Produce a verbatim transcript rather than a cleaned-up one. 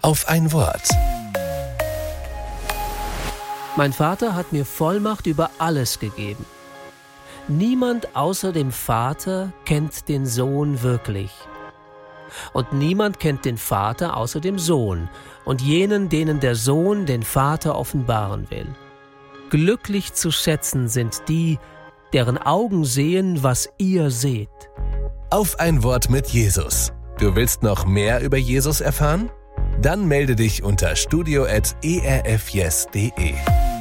Auf ein Wort. Mein Vater hat mir Vollmacht über alles gegeben. Niemand außer dem Vater kennt den Sohn wirklich. Und niemand kennt den Vater außer dem Sohn und jenen, denen der Sohn den Vater offenbaren will. Glücklich zu schätzen sind die, deren Augen sehen, was ihr seht. Auf ein Wort mit Jesus. Du willst noch mehr über Jesus erfahren? Dann melde dich unter studio at e r f yes punkt de.